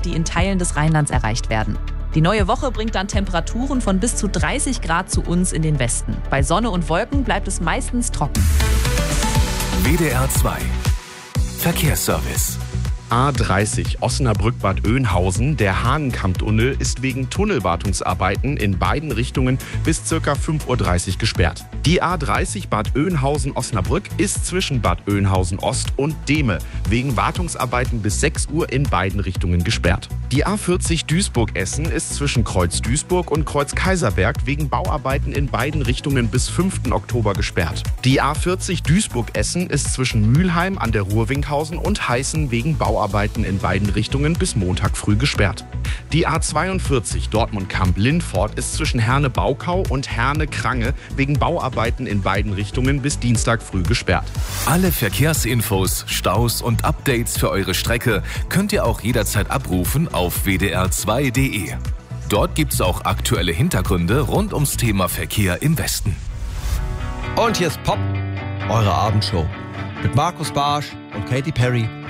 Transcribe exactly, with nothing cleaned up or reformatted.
die in Teilen des Rheinlands erreicht werden. Die neue Woche bringt dann Temperaturen von bis zu dreißig Grad zu uns in den Westen. Bei Sonne und Wolken bleibt es meistens trocken. W D R zwei Verkehrsservice. A dreißig Osnabrück-Bad Oeynhausen. Der Hahnenkammtunnel ist wegen Tunnelwartungsarbeiten in beiden Richtungen bis ca. fünf Uhr dreißig gesperrt. Die A dreißig Bad Oeynhausen-Osnabrück ist zwischen Bad Oeynhausen-Ost und Dehme wegen Wartungsarbeiten bis sechs Uhr in beiden Richtungen gesperrt. Die A vierzig Duisburg-Essen ist zwischen Kreuz Duisburg und Kreuz Kaiserberg wegen Bauarbeiten in beiden Richtungen bis fünften Oktober gesperrt. Die A vierzig Duisburg-Essen ist zwischen Mülheim an der Ruhr-Winkhausen und Heißen wegen Bauarbeiten in beiden Richtungen bis Montag früh gesperrt. Die A zweiundvierzig Dortmund-Kamp-Lindfort ist zwischen Herne-Baukau und Herne-Krange wegen Bauarbeiten in beiden Richtungen bis Dienstag früh gesperrt. Alle Verkehrsinfos, Staus und Updates für eure Strecke könnt ihr auch jederzeit abrufen auf w d r zwei punkt d e. Dort gibt's auch aktuelle Hintergründe rund ums Thema Verkehr im Westen. Und hier ist Pop, eure Abendshow mit Markus Barsch und Katy Perry.